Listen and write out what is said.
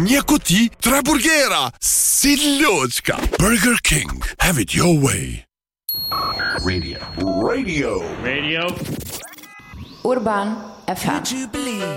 Një kuti, 3 burgera. Si loçka. Burger King. Have it your way. Radio. Urban FM.